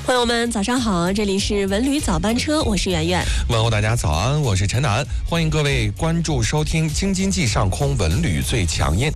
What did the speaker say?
朋友们早上好，这里是文旅早班车，我是圆圆。 问候大家早安，我是陈楠，欢迎各位关注收听京津冀上空文旅最强音。